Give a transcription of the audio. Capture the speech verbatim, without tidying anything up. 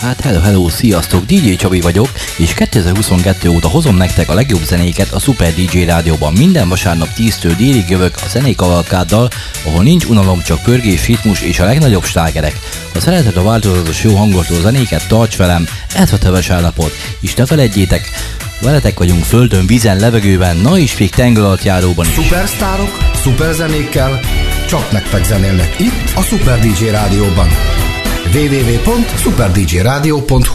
Hát hello, hello, sziasztok, dé dzsé Csabi vagyok, és kétezer-huszonkettő óta hozom nektek a legjobb zenéket a Super dé dzsé Rádióban. Minden vasárnap tíztől délig jövök a zenékavalkáddal, ahol nincs unalom, csak pörgés, ritmus és a legnagyobb slágerek. Ha szereted a változatos jó hangoltó zenéket, tarts velem, ez a teves állapot, és ne feledjétek, veletek vagyunk földön, vízen, levegőben, na és még tenger alatt járóban is. Szupersztárok, szuperzenékkel, csak nektek zenélnek itt a Super dé dzsé Rádióban. double-u double-u double-u pont super d j rádió pont hu